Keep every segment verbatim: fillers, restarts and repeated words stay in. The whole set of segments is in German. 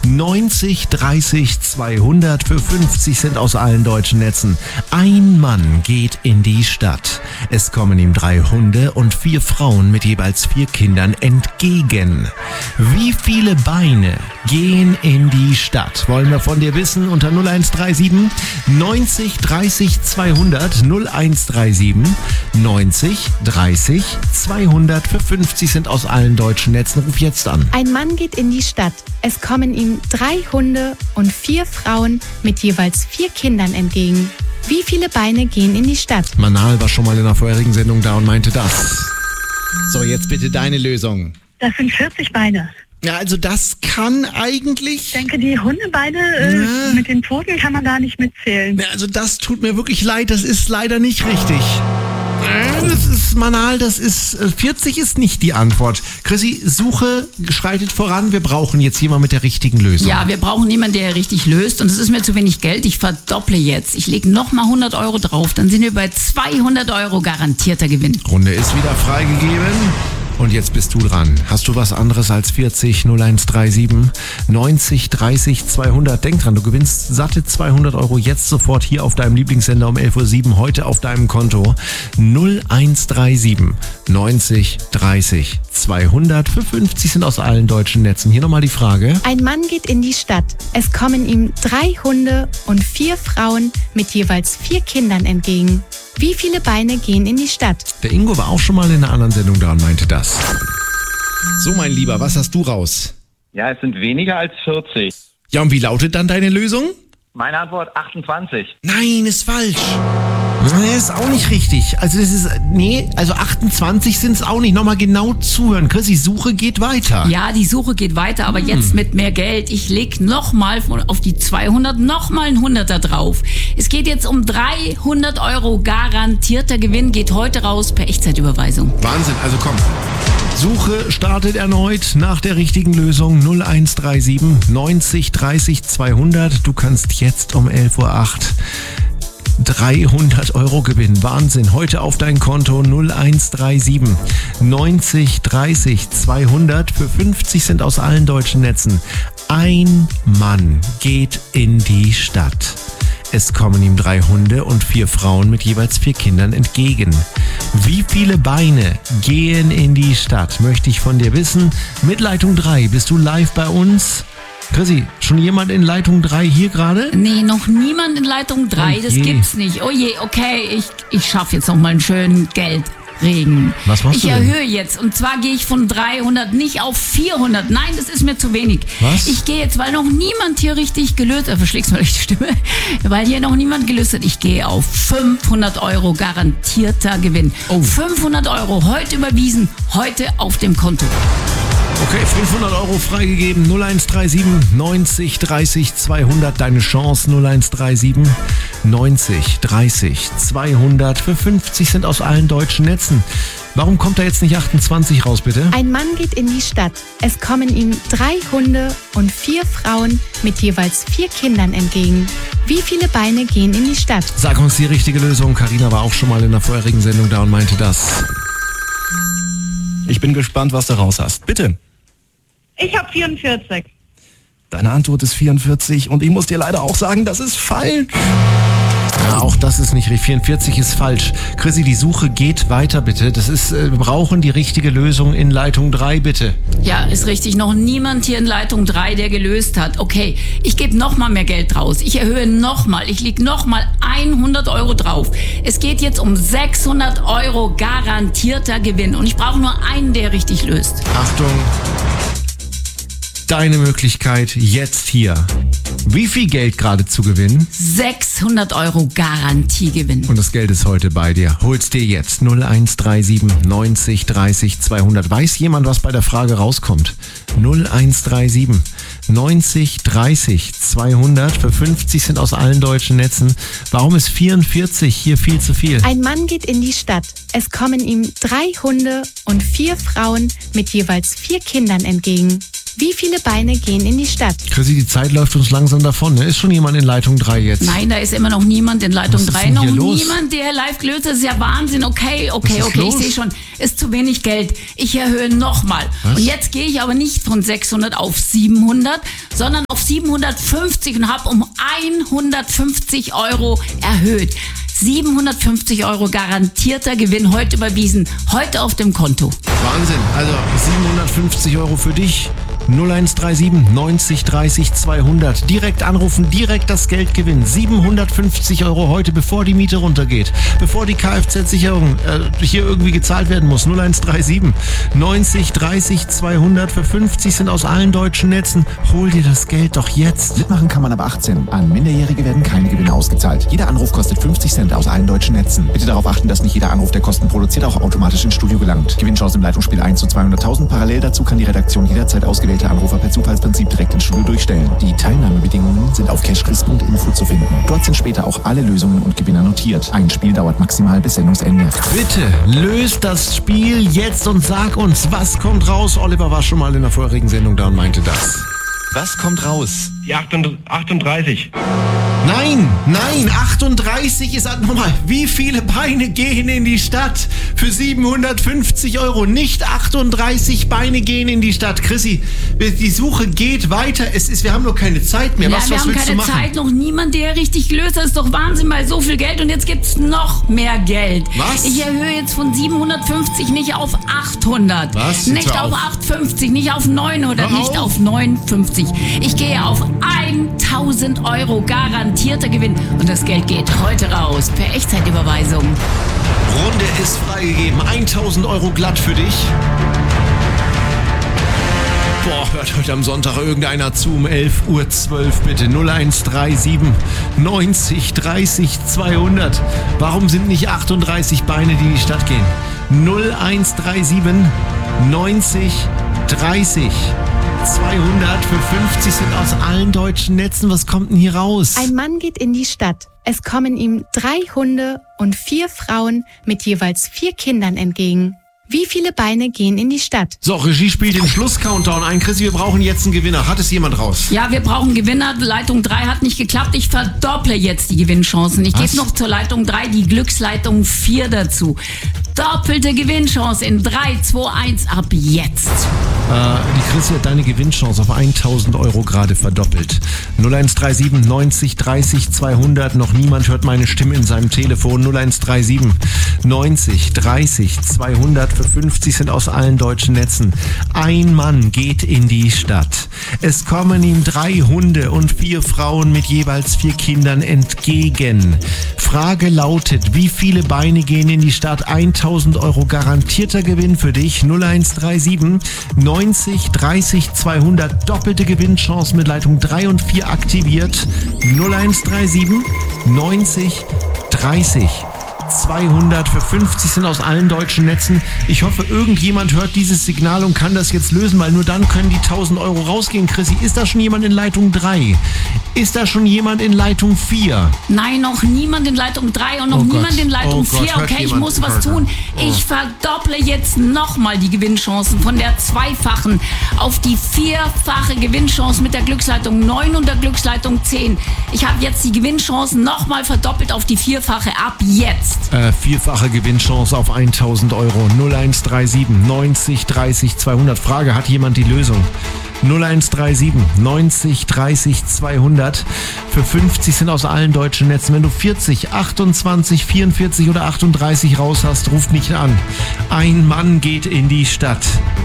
neunzig dreißig zweihundert für fünfzig Cent aus allen deutschen Netzen. Ein Mann geht in die Stadt. Es kommen ihm drei Hunde und vier Frauen mit jeweils vier Kindern entgegen. Wie viele Beine gehen in die Stadt? Wollen wir von dir wissen unter null eins drei sieben neunzig dreißig zweihundert null eins drei sieben neunzig dreißig zweihundert für fünfzig Cent aus allen deutschen Netzen. Ruf jetzt an. Ein Mann geht in die Stadt. Es kommen ihm drei Hunde und vier Frauen mit jeweils vier Kindern entgegen. Wie viele Beine gehen in die Stadt? Manal war schon mal in einer vorherigen Sendung da und meinte das. So, jetzt bitte deine Lösung. Das sind vierzig Beine. Ja, also das kann eigentlich... Ich denke, die Hundebeine äh, Ja. mit den Pfoten kann man da nicht mitzählen. Ja, also das tut mir wirklich leid, das ist leider nicht richtig. Das ist Manal, das ist äh, vierzig ist nicht die Antwort. Chrissy, Suche schreitet voran. Wir brauchen jetzt jemanden mit der richtigen Lösung. Ja, wir brauchen jemanden, der richtig löst. Und es ist mir zu wenig Geld. Ich verdopple jetzt. Ich lege nochmal hundert Euro drauf. Dann sind wir bei zweihundert Euro garantierter Gewinn. Runde ist wieder freigegeben. Und jetzt bist du dran. Hast du was anderes als vierzig null eins drei sieben neunzig dreißig zweihundert? Denk dran, du gewinnst satte zweihundert Euro jetzt sofort hier auf deinem Lieblingssender um elf Uhr sieben heute auf deinem Konto. null eins drei sieben neunzig dreißig zweihundert für fünfzig sind aus allen deutschen Netzen. Hier nochmal die Frage. Ein Mann geht in die Stadt. Es kommen ihm drei Hunde und vier Frauen mit jeweils vier Kindern entgegen. Wie viele Beine gehen in die Stadt? Der Ingo war auch schon mal in einer anderen Sendung da und meinte das. So, mein Lieber, was hast du raus? Ja, es sind weniger als vierzig. Ja, und wie lautet dann deine Lösung? Meine Antwort achtundzwanzig. Nein, ist falsch. Nee, ist auch nicht richtig. Also das ist, nee, also achtundzwanzig sind es auch nicht. Nochmal genau zuhören. Chris, die Suche geht weiter. Ja, die Suche geht weiter, aber Hm. jetzt mit mehr Geld. Ich leg nochmal auf die zweihundert nochmal ein Hunderter drauf. Es geht jetzt um dreihundert Euro garantierter Gewinn. Geht heute raus per Echtzeitüberweisung. Wahnsinn, also komm. Suche startet erneut nach der richtigen Lösung null eins drei sieben neunzig dreißig zweihundert. Du kannst jetzt um elf Uhr acht dreihundert Euro gewinnen. Wahnsinn. Heute auf dein Konto null eins drei sieben neunzig dreißig zweihundert für fünfzig Cent aus allen deutschen Netzen. Ein Mann geht in die Stadt. Es kommen ihm drei Hunde und vier Frauen mit jeweils vier Kindern entgegen. Wie viele Beine gehen in die Stadt, möchte ich von dir wissen. Mit Leitung drei bist du live bei uns. Chrissy, schon jemand in Leitung drei hier gerade? Nee, noch niemand in Leitung drei. Oh Das je. gibt's nicht. Oh je, okay, ich, ich schaffe jetzt noch mal einen schönen Geldregen. Was machst ich du denn? erhöhe jetzt. Und zwar gehe ich von dreihundert nicht auf vierhundert. Nein, das ist mir zu wenig. Was? Ich gehe jetzt, weil noch niemand hier richtig gelöst hat. Verschlägst mal durch die Stimme. Weil hier noch niemand gelöst hat. Ich gehe auf fünfhundert Euro garantierter Gewinn. Oh. fünfhundert Euro heute überwiesen, heute auf dem Konto. Okay, fünfhundert Euro freigegeben, null eins drei sieben neunzig dreißig zweihundert, deine Chance null eins drei sieben neunzig dreißig zweihundert für fünfzig Cent aus allen deutschen Netzen. Warum kommt da jetzt nicht achtundzwanzig raus, bitte? Ein Mann geht in die Stadt. Es kommen ihm drei Hunde und vier Frauen mit jeweils vier Kindern entgegen. Wie viele Beine gehen in die Stadt? Sag uns die richtige Lösung. Carina war auch schon mal in der vorherigen Sendung da und meinte das. Ich bin gespannt, was du raus hast. Bitte. Ich habe vierundvierzig. Deine Antwort ist vierundvierzig und ich muss dir leider auch sagen, das ist falsch. Ja, auch das ist nicht richtig. vierundvierzig ist falsch. Chrissy, die Suche geht weiter, bitte. Das ist, äh, wir brauchen die richtige Lösung in Leitung drei, bitte. Ja, ist richtig. Noch niemand hier in Leitung drei, der gelöst hat. Okay, ich gebe noch mal mehr Geld draus. Ich erhöhe noch mal. Ich leg noch mal hundert Euro drauf. Es geht jetzt um sechshundert Euro garantierter Gewinn. Und ich brauche nur einen, der richtig löst. Achtung. Deine Möglichkeit jetzt hier. Wie viel Geld gerade zu gewinnen? sechshundert Euro Garantiegewinn. Und das Geld ist heute bei dir. Hol's dir jetzt. null eins drei sieben neunzig dreißig zweihundert. Weiß jemand, was bei der Frage rauskommt? null eins drei sieben neunzig dreißig zweihundert für fünfzig Cent aus allen deutschen Netzen. Warum ist vierundvierzig hier viel zu viel? Ein Mann geht in die Stadt. Es kommen ihm drei Hunde und vier Frauen mit jeweils vier Kindern entgegen. Wie viele Beine gehen in die Stadt? Chrissy, die Zeit läuft uns langsam davon. Ne? Ist schon jemand in Leitung drei jetzt? Nein, da ist immer noch niemand in Leitung Was ist drei. denn Noch hier los? niemand, der live gelöst hat. Das ist ja Wahnsinn. Okay, okay, Was ist okay. los? Ich sehe schon, ist zu wenig Geld. Ich erhöhe nochmal. Und jetzt gehe ich aber nicht von sechshundert auf siebenhundert, sondern auf siebenhundertfünfzig und habe um hundertfünfzig Euro erhöht. siebenhundertfünfzig Euro garantierter Gewinn heute überwiesen. Heute auf dem Konto. Wahnsinn. Also siebenhundertfünfzig Euro für dich. null eins drei sieben neunzig dreißig zweihundert. Direkt anrufen, direkt das Geld gewinnen. siebenhundertfünfzig Euro heute, bevor die Miete runtergeht. Bevor die Kfz-Sicherung äh, hier irgendwie gezahlt werden muss. null eins drei sieben neunzig dreißig zweihundert. Für fünfzig sind aus allen deutschen Netzen. Hol dir das Geld doch jetzt. Mitmachen kann man ab achtzehn. An Minderjährige werden keine Gewinne ausgezahlt. Jeder Anruf kostet fünfzig Cent aus allen deutschen Netzen. Bitte darauf achten, dass nicht jeder Anruf, der Kosten produziert, auch automatisch ins Studio gelangt. Gewinnchance im Leitungsspiel eins zu zweihunderttausend. Parallel dazu kann die Redaktion jederzeit ausgewählte Anrufer per Zufallsprinzip direkt ins Studio durchstellen. Die Teilnahmebedingungen sind auf cashquiz punkt info zu finden. Dort sind später auch alle Lösungen und Gewinner notiert. Ein Spiel dauert maximal bis Sendungsende. Bitte löst das Spiel jetzt und sag uns, was kommt raus. Oliver war schon mal in der vorherigen Sendung da und meinte das. Was kommt raus? Die achtunddreißig. Nein, nein, achtunddreißig ist nochmal. Wie viele Beine gehen in die Stadt für siebenhundertfünfzig Euro? Nicht achtunddreißig Beine gehen in die Stadt. Chrissy, die Suche geht weiter. Es ist, wir haben nur keine Zeit mehr. Ja, was wir was haben willst keine du machen? Zeit, noch niemand, der richtig gelöst hat. Das ist doch Wahnsinn, bei so viel Geld und jetzt gibt's noch mehr Geld. Was? Ich erhöhe jetzt von siebenhundertfünfzig nicht auf achthundert. Was? Nicht Jetzt hör auf auf. achthundertfünfzig, nicht auf neunhundert, Hör nicht auf. auf neunundfünfzig. Ich gehe auf tausend Euro garantierter Gewinn und das Geld geht heute raus per Echtzeitüberweisung. Runde ist freigegeben. tausend Euro glatt für dich. Boah, hört heute am Sonntag irgendeiner zu um elf Uhr zwölf bitte. null eins drei sieben neunzig dreißig zweihundert. Warum sind nicht achtunddreißig Beine, die in die Stadt gehen? null eins drei sieben neunzig dreißig zweihundert. Für fünfzig sind aus allen deutschen Netzen. Was kommt denn hier raus? Ein Mann geht in die Stadt. Es kommen ihm drei Hunde und vier Frauen mit jeweils vier Kindern entgegen. Wie viele Beine gehen in die Stadt? So, Regie spielt den Schluss-Countdown ein. Chrissy, wir brauchen jetzt einen Gewinner. Hat es jemand raus? Ja, wir brauchen Gewinner. Leitung drei hat nicht geklappt. Ich verdopple jetzt die Gewinnchancen. Ich Was? gebe noch zur Leitung drei die Glücksleitung vier dazu. Doppelte Gewinnchance in drei, zwei, eins ab jetzt. Äh, die Chrissy hat deine Gewinnchance auf tausend Euro gerade verdoppelt. null eins drei sieben neunzig dreißig zweihundert. Noch niemand hört meine Stimme in seinem Telefon. null eins drei sieben neunzig dreißig zweihundert. Für fünfzig sind aus allen deutschen Netzen. Ein Mann geht in die Stadt. Es kommen ihm drei Hunde und vier Frauen mit jeweils vier Kindern entgegen. Frage lautet, wie viele Beine gehen in die Stadt? tausend Euro garantierter Gewinn für dich. null eins drei sieben neunzig dreißig zweihundert. Doppelte Gewinnchance mit Leitung drei und vier aktiviert. null eins drei sieben neunzig dreißig zweihundert. Für fünfzig sind aus allen deutschen Netzen. Ich hoffe, irgendjemand hört dieses Signal und kann das jetzt lösen, weil nur dann können die tausend Euro rausgehen. Chrissy, ist da schon jemand in Leitung drei? Ist da schon jemand in Leitung vier? Nein, noch niemand in Leitung drei und noch Oh niemand Gott. in Leitung Oh Gott, vier. hört Okay, ich jemand? muss was Hört er? tun. Oh. Ich verdopple jetzt nochmal die Gewinnchancen von der zweifachen auf die vierfache Gewinnchance mit der Glücksleitung neun und der Glücksleitung zehn. Ich habe jetzt die Gewinnchancen nochmal verdoppelt auf die vierfache ab jetzt. Äh, vierfache Gewinnchance auf tausend Euro. null eins drei sieben neunzig dreißig zweihundert. Frage, hat jemand die Lösung? null eins drei sieben neunzig dreißig zweihundert. Für fünfzig sind aus allen deutschen Netzen. Wenn du vierzig, achtundzwanzig, vierundvierzig oder achtunddreißig raus hast, ruf mich an. Ein Mann geht in die Stadt.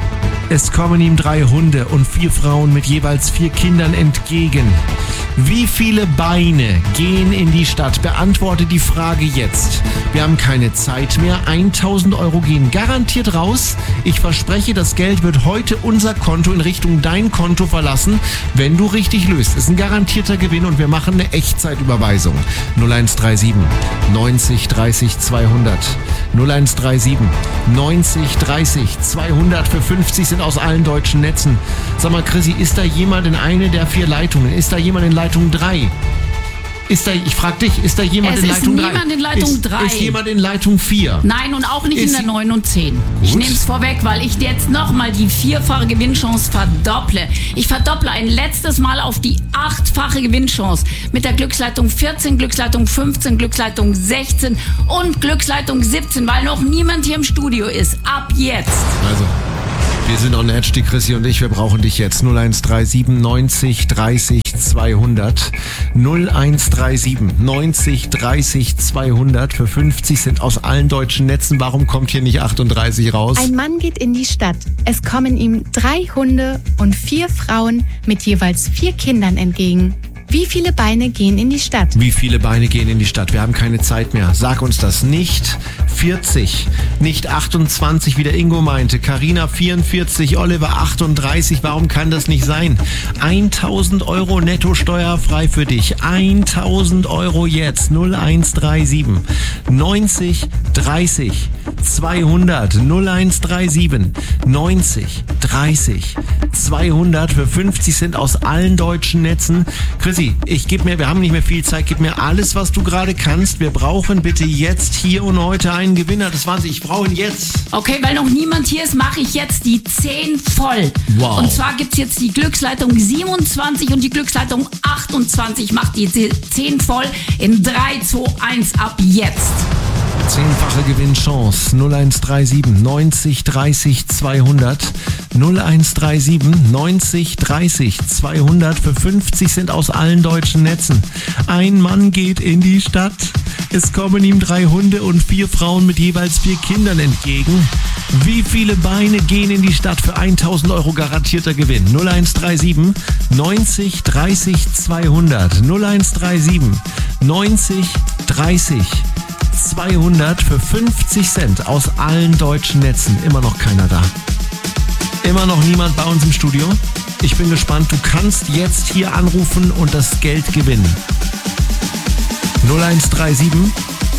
Es kommen ihm drei Hunde und vier Frauen mit jeweils vier Kindern entgegen. Wie viele Beine gehen in die Stadt? Beantworte die Frage jetzt. Wir haben keine Zeit mehr. tausend Euro gehen garantiert raus. Ich verspreche, das Geld wird heute unser Konto in Richtung dein Konto verlassen, wenn du richtig löst. Es ist ein garantierter Gewinn und wir machen eine Echtzeitüberweisung. null eins drei sieben neunzig dreißig zweihundert. null eins drei sieben neunzig dreißig zweihundert. Für fünfzig sind aus allen deutschen Netzen. Sag mal, Chrissy, ist da jemand in eine der vier Leitungen? Ist da jemand in Leitung drei? Ist da, ich frage dich, ist da jemand Es in ist Leitung drei? niemand in Leitung ist, drei. Ist jemand in Leitung vier? Nein, und auch nicht Ist in der neun und zehn. Ich Gut. nehme es vorweg, weil ich jetzt nochmal die vierfache Gewinnchance verdopple. Ich verdopple ein letztes Mal auf die achtfache Gewinnchance mit der Glücksleitung vierzehn, Glücksleitung fünfzehn, Glücksleitung sechzehn und Glücksleitung siebzehn, weil noch niemand hier im Studio ist. Ab jetzt. Also, wir sind on edge, die Chrissy und ich, wir brauchen dich jetzt. null eins drei sieben neunzig dreißig zweihundert. null eins drei sieben neunzig dreißig zweihundert. Für fünfzig Cent aus allen deutschen Netzen. Warum kommt hier nicht achtunddreißig raus? Ein Mann geht in die Stadt. Es kommen ihm drei Hunde und vier Frauen mit jeweils vier Kindern entgegen. Wie viele Beine gehen in die Stadt? Wie viele Beine gehen in die Stadt? Wir haben keine Zeit mehr. Sag uns das. Nicht vierzig, nicht achtundzwanzig, wie der Ingo meinte. Carina vierundvierzig, Oliver achtunddreißig. Warum kann das nicht sein? tausend Euro netto steuerfrei für dich. tausend Euro jetzt. null eins drei sieben neunzig dreißig zweihundert. null eins drei sieben neunzig dreißig zweihundert für fünfzig Cent aus allen deutschen Netzen. Chrissy, ich gebe mir, wir haben nicht mehr viel Zeit, gib mir alles, was du gerade kannst. Wir brauchen bitte jetzt, hier und heute einen Gewinner. Das waren sie, ich brauche ihn jetzt. Okay, weil noch niemand hier ist, mache ich jetzt die zehn voll. Wow. Und zwar gibt's jetzt die Glücksleitung siebenundzwanzig und die Glücksleitung achtundzwanzig. Ich mache die zehn voll in drei, zwei, eins ab jetzt. Zehnfache Gewinnchance. null eins drei sieben neunzig dreißig zweihundert. null eins drei sieben neunzig dreißig zweihundert für fünfzig Cent aus allen deutschen Netzen. Ein Mann geht in die Stadt. Es kommen ihm drei Hunde und vier Frauen mit jeweils vier Kindern entgegen. Wie viele Beine gehen in die Stadt für tausend Euro garantierter Gewinn? null eins drei sieben neunzig dreißig zweihundert. null eins drei sieben neunzig dreißig zweihundert für fünfzig Cent aus allen deutschen Netzen. Immer noch keiner da. Immer noch niemand bei uns im Studio. Ich bin gespannt. Du kannst jetzt hier anrufen und das Geld gewinnen. null eins drei sieben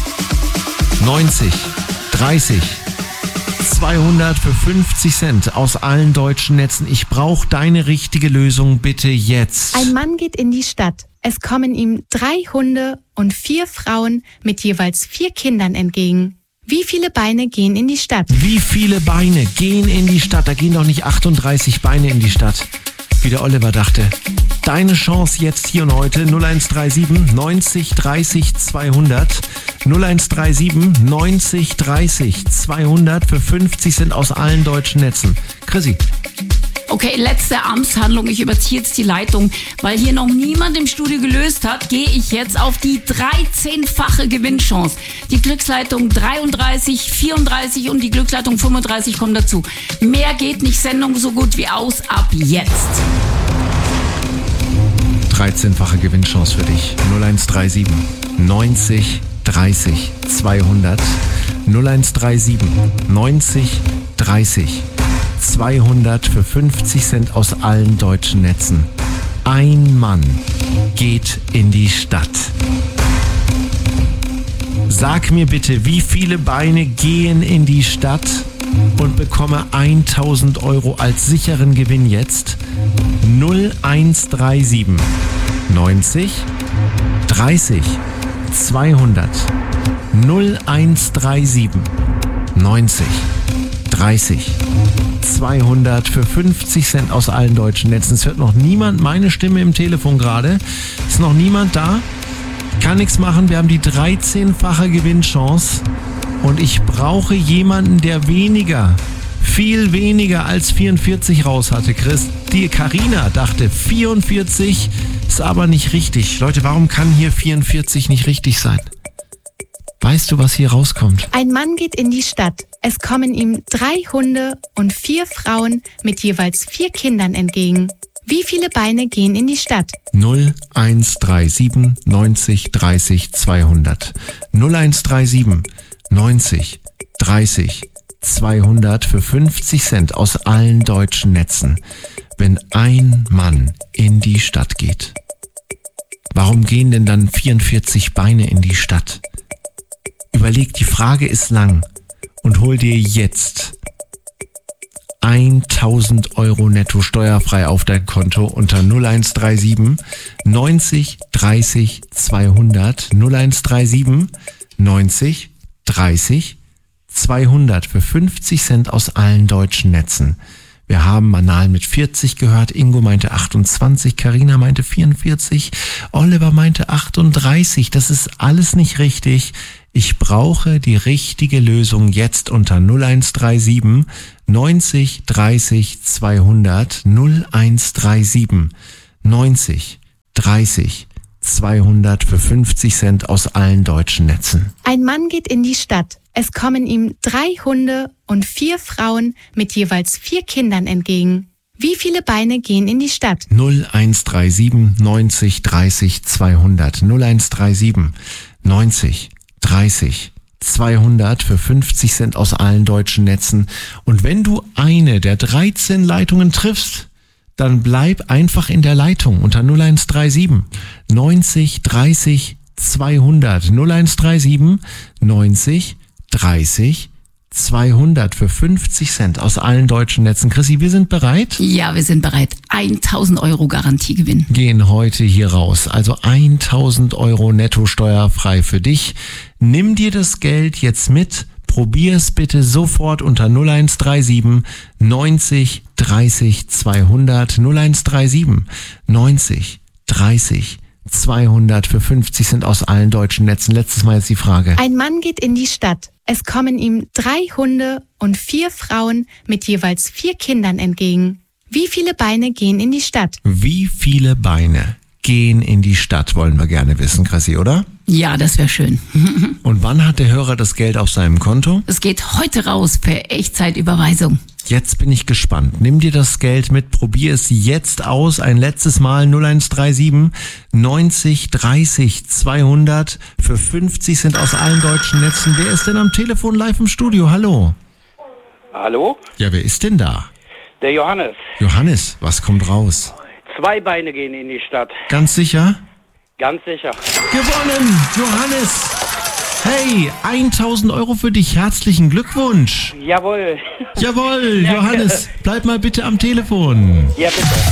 neunzig dreißig zweihundert für fünfzig Cent aus allen deutschen Netzen. Ich brauche deine richtige Lösung bitte jetzt. Ein Mann geht in die Stadt. Es kommen ihm drei Hunde und vier Frauen mit jeweils vier Kindern entgegen. Wie viele Beine gehen in die Stadt? Wie viele Beine gehen in die Stadt? Da gehen doch nicht achtunddreißig Beine in die Stadt, wie der Oliver dachte. Deine Chance jetzt hier und heute. null eins drei sieben neunzig dreißig zweihundert. null eins drei sieben neunzig dreißig zweihundert für fünfzig Cent aus allen deutschen Netzen. Chrissy. Okay, letzte Amtshandlung. Ich überziehe jetzt die Leitung. Weil hier noch niemand im Studio gelöst hat, gehe ich jetzt auf die dreizehnfache Gewinnchance. Die Glücksleitung dreiunddreißig, vierunddreißig und die Glücksleitung fünfunddreißig kommen dazu. Mehr geht nicht, Sendung so gut wie aus. Ab jetzt. dreizehnfache Gewinnchance für dich. null eins drei sieben neunzig dreißig zweihundert. null eins drei sieben neunzig dreißig zweihundert für fünfzig Cent aus allen deutschen Netzen. Ein Mann geht in die Stadt. Sag mir bitte, wie viele Beine gehen in die Stadt und bekomme tausend Euro als sicheren Gewinn jetzt. null eins drei sieben neunzig dreißig zweihundert. null eins drei sieben neunzig dreißig zweihundert für fünfzig Cent aus allen deutschen Netzen. Es hört noch niemand meine Stimme im Telefon gerade. Ist noch niemand da. Kann nichts machen. Wir haben die dreizehnfache Gewinnchance. Und ich brauche jemanden, der weniger, viel weniger als vierundvierzig raus hatte. Chris, die Carina dachte vierundvierzig, ist aber nicht richtig. Leute, warum kann hier vierundvierzig nicht richtig sein? Weißt du, was hier rauskommt? Ein Mann geht in die Stadt. Es kommen ihm drei Hunde und vier Frauen mit jeweils vier Kindern entgegen. Wie viele Beine gehen in die Stadt? null eins drei sieben neunzig dreißig zweihundert. null eins drei sieben neunzig dreißig zweihundert für fünfzig Cent aus allen deutschen Netzen. Wenn ein Mann in die Stadt geht. Warum gehen denn dann vierundvierzig Beine in die Stadt? Überleg, die Frage ist lang und hol dir jetzt tausend Euro netto steuerfrei auf dein Konto unter null eins drei sieben neunzig dreißig zweihundert. null eins drei sieben neunzig dreißig zweihundert für fünfzig Cent aus allen deutschen Netzen. Wir haben Manal mit vierzig gehört, Ingo meinte achtundzwanzig, Carina meinte vierundvierzig, Oliver meinte achtunddreißig. Das ist alles nicht richtig. Ich brauche die richtige Lösung jetzt unter null eins drei sieben neunzig dreißig zweihundert. null eins drei sieben neunzig dreißig zweihundert für fünfzig Cent aus allen deutschen Netzen. Ein Mann geht in die Stadt. Es kommen ihm drei Hunde und vier Frauen mit jeweils vier Kindern entgegen. Wie viele Beine gehen in die Stadt? null eins drei sieben neunzig dreißig zweihundert. null eins drei sieben neunzig dreißig zweihundert für fünfzig Cent aus allen deutschen Netzen. Und wenn du eine der dreizehn Leitungen triffst, dann bleib einfach in der Leitung unter null eins drei sieben neunzig dreißig zweihundert. null eins drei sieben neunzig dreißig zweihundert für fünfzig Cent aus allen deutschen Netzen. Chrissy, wir sind bereit? Ja, wir sind bereit. tausend Euro Garantiegewinn. Gehen heute hier raus. Also tausend Euro netto steuerfrei für dich. Nimm dir das Geld jetzt mit. Probier es bitte sofort unter null eins drei sieben neunzig dreißig zweihundert. null eins drei sieben neunzig dreißig zweihundert für fünfzig Cent aus allen deutschen Netzen. Letztes Mal jetzt die Frage. Ein Mann geht in die Stadt. Es kommen ihm drei Hunde und vier Frauen mit jeweils vier Kindern entgegen. Wie viele Beine gehen in die Stadt? Wie viele Beine gehen in die Stadt, wollen wir gerne wissen, Chrissy, oder? Ja, das wäre schön. Und wann hat der Hörer das Geld auf seinem Konto? Es geht heute raus per Echtzeitüberweisung. Jetzt bin ich gespannt. Nimm dir das Geld mit, probier es jetzt aus. Ein letztes Mal null eins drei sieben neunzig dreißig zweihundert für fünfzig Cent aus allen deutschen Netzen. Wer ist denn am Telefon live im Studio? Hallo? Hallo? Ja, wer ist denn da? Der Johannes. Johannes, was kommt raus? Zwei Beine gehen in die Stadt. Ganz sicher? Ganz sicher. Gewonnen, Johannes! Hey, tausend Euro für dich. Herzlichen Glückwunsch. Jawohl. Jawohl, Johannes, bleib mal bitte am Telefon. Ja, bitte.